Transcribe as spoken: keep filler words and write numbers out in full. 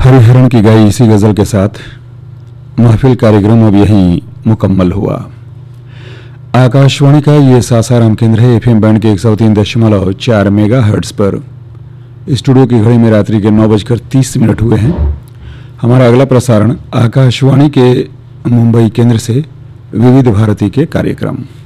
हरिहरन की गाई इसी गज़ल के साथ महफिल कार्यक्रम अब यहीं मुकम्मल हुआ। आकाशवाणी का ये सासाराम केंद्र है। एफएम बैंड के एक सौ तीन दशमलव चार मेगा हर्ट्ज पर। स्टूडियो की घड़ी में रात्रि के नौ बजकर तीस मिनट हुए हैं। हमारा अगला प्रसारण आकाशवाणी के मुंबई केंद्र से विविध भारती के कार्यक्रम।